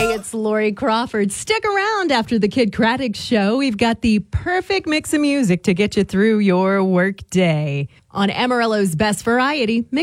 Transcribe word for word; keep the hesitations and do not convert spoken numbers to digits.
Hey, it's Lori Crawford. Stick around after the Kid Craddock Show. We've got the perfect mix of music to get you through your work day on Amarillo's Best Variety.